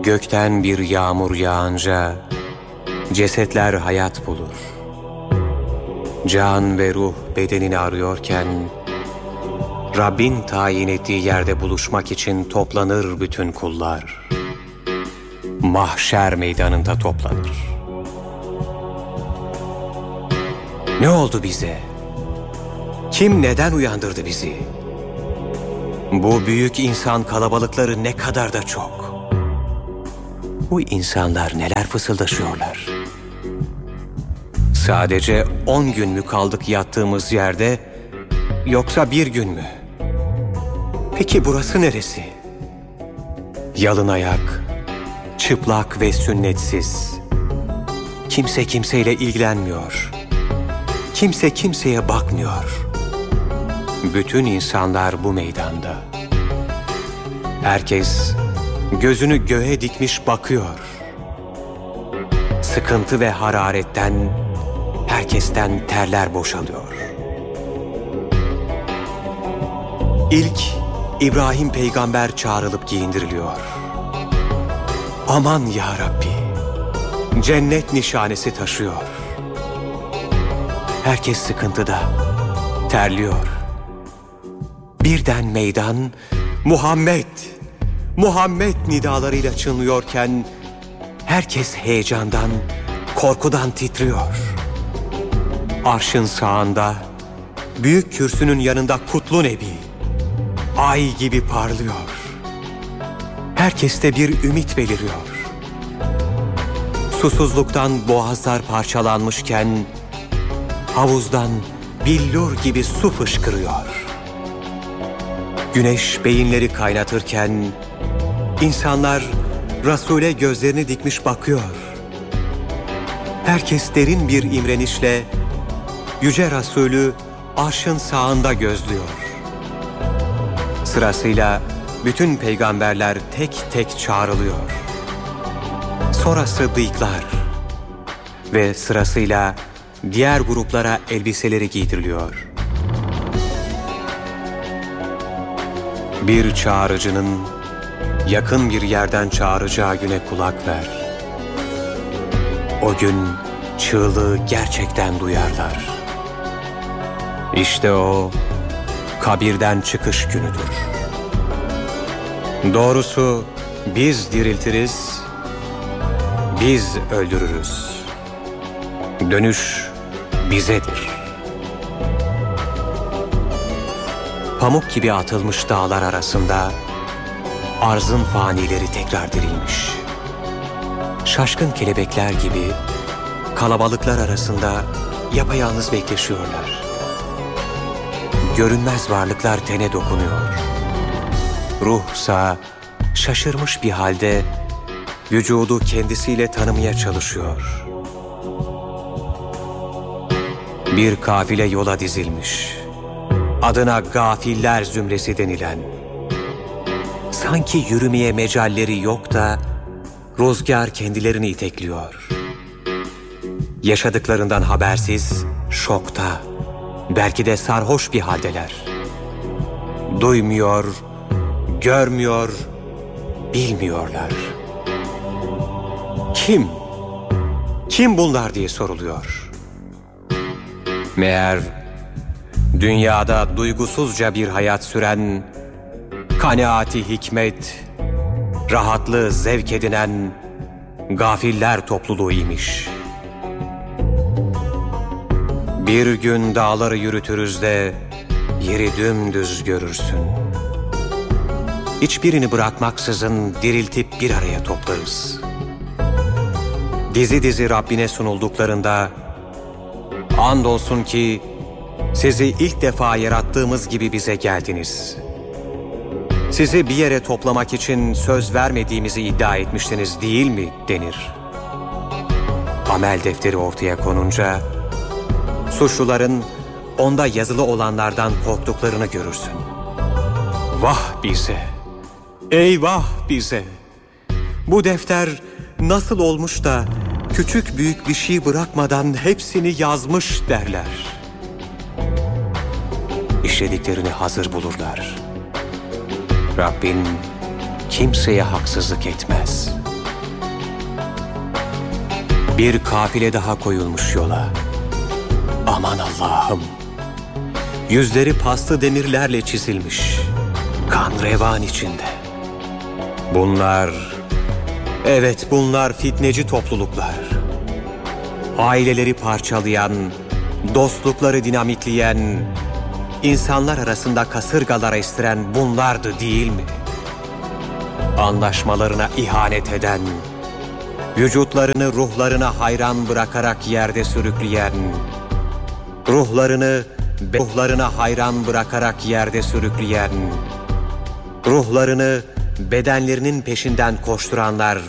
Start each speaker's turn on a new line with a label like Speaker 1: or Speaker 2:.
Speaker 1: Gökten bir yağmur yağınca cesetler hayat bulur. Can ve ruh bedenini arıyorken Rabbin tayin ettiği yerde buluşmak için toplanır bütün kullar. Mahşer meydanında toplanır. Ne oldu bize? Kim neden uyandırdı bizi? Bu büyük insan kalabalıkları ne kadar da çok. Bu insanlar neler fısıldaşıyorlar? Sadece 10 gün mü kaldık yattığımız yerde, yoksa bir gün mü? Peki burası neresi? Yalın ayak, çıplak ve sünnetsiz. Kimse kimseyle ilgilenmiyor. Kimse kimseye bakmıyor. Bütün insanlar bu meydanda. Herkes gözünü göğe dikmiş bakıyor. Sıkıntı ve hararetten herkesten terler boşalıyor. İlk İbrahim peygamber çağrılıp giyindiriliyor. Aman ya Rabbi, cennet nişanesi taşıyor. Herkes sıkıntıda, terliyor. Birden meydan Muhammed, Muhammed nidalarıyla çınlıyorken herkes heyecandan, korkudan titriyor. Arşın sağında, büyük kürsünün yanında Kutlu Nebi, ay gibi parlıyor. Herkeste bir ümit beliriyor. Susuzluktan boğazlar parçalanmışken havuzdan billur gibi su fışkırıyor. Güneş beyinleri kaynatırken insanlar Resul'e gözlerini dikmiş bakıyor. Herkes derin bir imrenişle Yüce Resulü arşın sağında gözlüyor. Sırasıyla bütün peygamberler tek tek çağrılıyor. Sonra sıddıklar ve sırasıyla diğer gruplara elbiseleri giydiriliyor. Bir çağrıcının yakın bir yerden çağıracağı güne kulak ver. O gün çığlığı gerçekten duyarlar. İşte o kabirden çıkış günüdür. Doğrusu biz diriltiriz, biz öldürürüz. Dönüş bizedir. Pamuk gibi atılmış dağlar arasında arzın fanileri tekrar dirilmiş. Şaşkın kelebekler gibi kalabalıklar arasında yapayalnız bekleşiyorlar. Görünmez varlıklar tene dokunuyor. Ruhsa şaşırmış bir halde vücudu kendisiyle tanımaya çalışıyor. Bir kafile yola dizilmiş. Adına gafiller zümresi denilen. Sanki yürümeye mecalleri yok da rüzgar kendilerini itekliyor. Yaşadıklarından habersiz, şokta, belki de sarhoş bir haldeler. Duymuyor, görmüyor, bilmiyorlar. Kim? Kim bunlar diye soruluyor. Meğer dünyada duygusuzca bir hayat süren, kanaati hikmet, rahatlığı zevk edinen gafiller topluluğuymuş. Bir gün dağları yürütürüz de yeri dümdüz görürsün. Hiçbirini bırakmaksızın diriltip bir araya toplarız. Dizi dizi Rabbine sunulduklarında andolsun ki sizi ilk defa yarattığımız gibi bize geldiniz. Sizi bir yere toplamak için söz vermediğimizi iddia etmiştiniz değil mi denir. Amel defteri ortaya konunca suçluların onda yazılı olanlardan korktuklarını görürsün. Vah bize! Eyvah bize! Bu defter nasıl olmuş da küçük büyük bir şey bırakmadan hepsini yazmış derler. İşlediklerini hazır bulurlar. Rabbin kimseye haksızlık etmez. Bir kafile daha koyulmuş yola. Aman Allah'ım! Yüzleri paslı demirlerle çizilmiş, kan revan içinde. Evet bunlar fitneci topluluklar. Aileleri parçalayan, dostlukları dinamitleyen, insanlar arasında kasırgalar estiren bunlardı değil mi? Anlaşmalarına ihanet eden, vücutlarını ruhlarına hayran bırakarak yerde sürükleyen, ruhlarına hayran bırakarak yerde sürükleyen, ruhlarını bedenlerinin peşinden koşturanlar